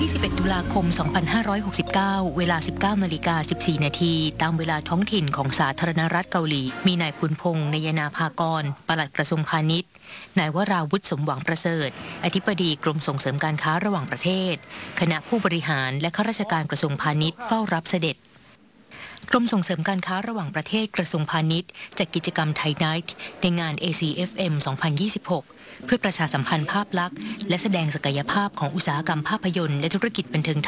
21 ตุลาคม 2569 เวลา 19:14 นาทีตามเวลาท้องถิ่นของสาธารณรัฐเกาหลี มีนายพุนพงษ์ นยนาภากร ปลัดกระทรวงพาณิชย์ นายวราวุฒิ สมหวังประเสริฐ อธิบดีกรมส่งเสริมการค้าระหว่างประเทศ คณะผู้บริหารและข้าราชการกระทรวงพาณิชย์เฝ้ารับเสด็จกรมส่งเสริมการค้าระหว่างประเทศกระทรวงพาณิชย์จัดกิจกรรมไทยไนท์ในงาน ACFM 2026 เพื่อประชาสัมพันธ์ภาพลักษณ์และแสดงศักยภาพของอุตสาหกรรมภาพยนตร์และธุรกิจบันเทิงไท